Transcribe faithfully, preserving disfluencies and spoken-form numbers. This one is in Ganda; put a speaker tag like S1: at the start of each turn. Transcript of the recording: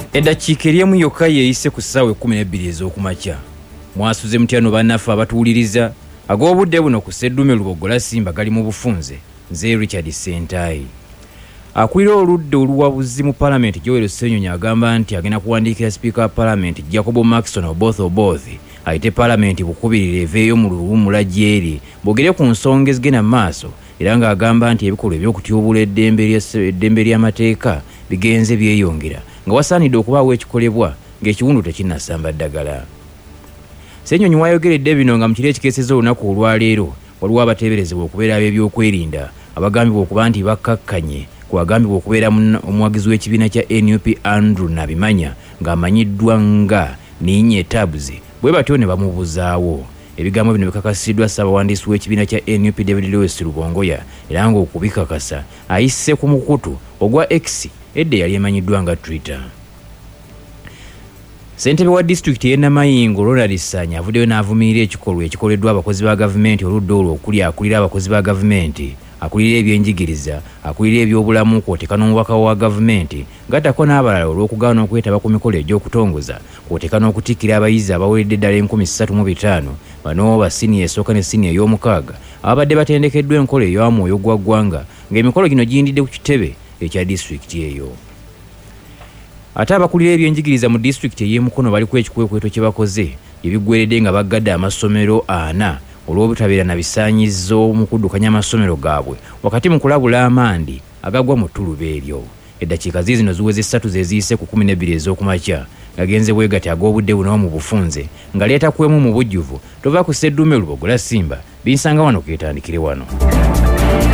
S1: Eddakiika eryemu yokka yeeyise ku ssaawa ekkumi n'ebbiri ez'okumakya. Mwasuze mutyano bannaffe abatuwuliriza ag'obudde buno ku Sseddume Lubogola Simba gali mu bufunze. Nze Richard Sentayi. Akulira oludde oluwabuzi mu Parliament Joel Ssenyonyi agamba nti agenda kuwandiikira Speaker wa Parliament Jacob Maxson Oboth Oboth ayite Parliament bukubirire eveeyo mu luwummula gy'eri bogere ku nsonga ezigenda maaso era ng'agamba nti ebikolwa eby'okutyobula eddembe ly'amateeka bigenze byeyongera nga wasaanidde okubaawo ekikolebwa ng'ekiwundu tekinnasamba ddagala. Ssenyonyi wayogeredde bino nga mu kiro ekikeeseza olunaku olwaleero waliwo abateeberezebwa okubeera ab'ebyokwerinda abagambibwa okuba nti bakkakkanye kwagambibwa okubeera omuwagizi w'ekibiina kya N U P Andrew Nabimanya ng'amanyiddwa nga Ninye Tabs bwe batyo ne bamubuzaawo. Ebigambo bino bikakasiddwa ssaabawandiisi w'ekibiina kya N U P David Lewis Rubongoya era ng'okubikakasa ayise ku mukutu ogwa X edda yali emanyiddwa nga Twitter. Ssentebe wa disitulikiti y'e Namayingo Ronald Ssanya avuddeyo n'avumirira ekikolwa ekikoleddwa abakozi ba gavumenti oludda olwo okuli akulira abakozi ba gavumenti, akulira ebyenjigiriza, akulira ebyobulamu kw'oteeka n'omubaka wa gavumenti ng'attako n'abalala olw'okugaana okwetaba ku mikolo egy'okutongoza kw'oteeka n'okutikkira abayizi abaweredde ddala enkumi ssatu mu bitaano bano ba siniya esooka ne siniya ey'omukaaga ababadde batendekeddwa enkola ey'owa Mwoyo gwa ggwanga ng'emikolo gino giyindidde ku kitebe ekya disitulikiti eyo. Ate abakulira ebyenjigiriza mu disitulikiti ey'e Mukono bali ku ekikwekweto kye bakoze ebiggweredde nga baggadde amasomero ana olw'obutabeera na bisaanyizo mu kuddukanya amasomero gaabwe wakati mu kulabula amandi agagwa mu ttuluba eryo. Eddakiika ziizino ziweze ssatu ze ziyise ku kumi n'ebbiri ez'okumakya gagenze bwegati ag'obudde buno mu bufunze nga leeta kwemu mu bujjuvu tova ku Sseddume Lubogola Simba binsanga wano keetandikire wano.